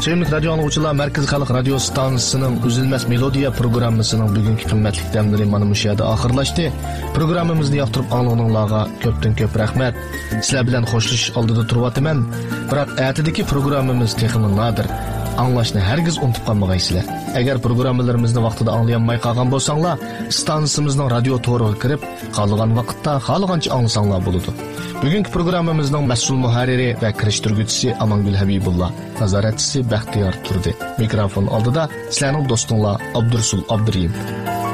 Sevimli radyo anlıqçılar, Merkez Xalq Radio Stansiyasının Üzülməz Melodiya programmasının bugünkü qimmatli dəmləri mana bu yerdə axırlaşdı. Programımızı yaxtırıb anlığınızlarga köpdən-köp rəhmət. Sizlər bilan xoşlaşış aldıda turvatıman. Biroq ətidəki programımız texmi nadir. Anlaşını hergiz unutup qalmağaysizlar. Eğer programmalarımızı vaqtida anlayanmay qalgan bolsanglar, stansiyamızning radio to'riga kirib, qolgan vaqtda xohlagancha anglasanglar bo'ladi. Bugungi programmamizning mas'ul muharriri va kirishtirguvchisi Amangul Habibullah, nazoratchisi Baxtiyor Turdi. Mikrofon oldida sizlarning do'stinglar Abdursul Abdurim.